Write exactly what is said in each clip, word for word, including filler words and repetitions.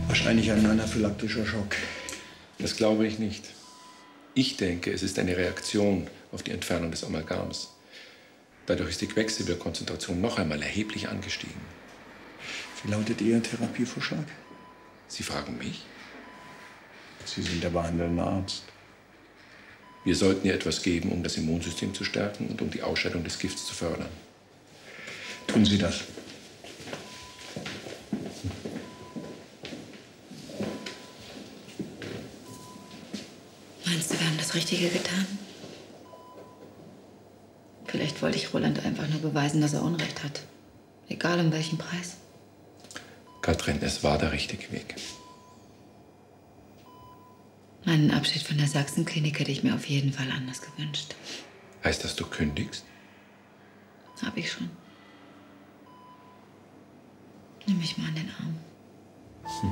Wahrscheinlich ein anaphylaktischer Schock. Das glaube ich nicht. Ich denke, es ist eine Reaktion auf die Entfernung des Amalgams. Dadurch ist die Quecksilberkonzentration noch einmal erheblich angestiegen. Wie lautet Ihr Therapievorschlag? Sie fragen mich? Sie sind der behandelnde Arzt. Wir sollten ihr etwas geben, um das Immunsystem zu stärken und um die Ausscheidung des Gifts zu fördern. Tun Sie das. Meinst du, wir haben das Richtige getan? Vielleicht wollte ich Roland einfach nur beweisen, dass er Unrecht hat. Egal um welchen Preis. Katrin, es war der richtige Weg. Meinen Abschied von der Sachsenklinik hätte ich mir auf jeden Fall anders gewünscht. Heißt das, du kündigst? Hab ich schon. Nimm mich mal an den Arm. Hm.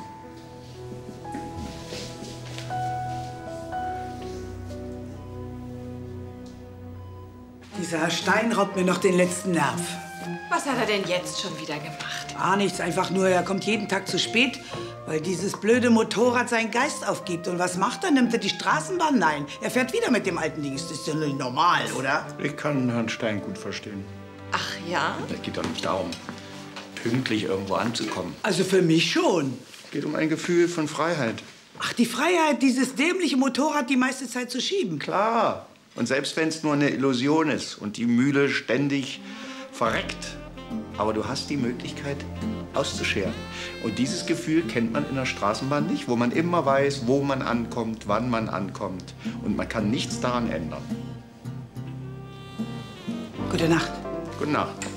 Dieser Herr Stein raubt mir noch den letzten Nerv. Was hat er denn jetzt schon wieder gemacht? Ah, nichts, einfach nur, er kommt jeden Tag zu spät, weil dieses blöde Motorrad seinen Geist aufgibt. Und was macht er? Nimmt er die Straßenbahn? Nein, er fährt wieder mit dem alten Ding. Das ist ja nicht normal, oder? Ich kann Herrn Stein gut verstehen. Ach ja? Es geht doch nicht darum, pünktlich irgendwo anzukommen. Also für mich schon. Es geht um ein Gefühl von Freiheit. Ach, die Freiheit, dieses dämliche Motorrad die meiste Zeit zu schieben. Klar. Und selbst wenn es nur eine Illusion ist und die Mühle ständig verreckt, aber du hast die Möglichkeit auszuscheren. Und dieses Gefühl kennt man in der Straßenbahn nicht, wo man immer weiß, wo man ankommt, wann man ankommt. Und man kann nichts daran ändern. Gute Nacht. Gute Nacht.